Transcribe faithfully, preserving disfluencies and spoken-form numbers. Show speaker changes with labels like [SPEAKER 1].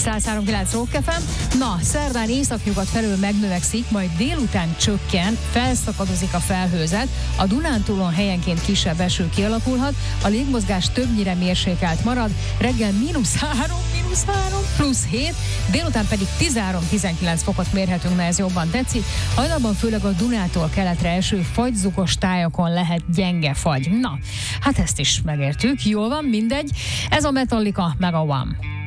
[SPEAKER 1] száz három kilenc Rock ef em. Na, szerdán északnyugat felől megnövekszik, majd délután csökken, felszakadozik a felhőzet, a Dunántúlon helyenként kisebb eső kialakulhat, a légmozgás többnyire mérsékelt marad, reggel mínusz három, mínusz három, plusz hét, délután pedig tizenhárom-tizenkilenc fokot mérhetünk, na ez jobban tetszik. Hajnalban főleg a Dunától keletre eső fagyzugos tájakon lehet gyenge fagy. Na, hát ezt is megértük, jól van, mindegy. Ez a Metallica, meg a One.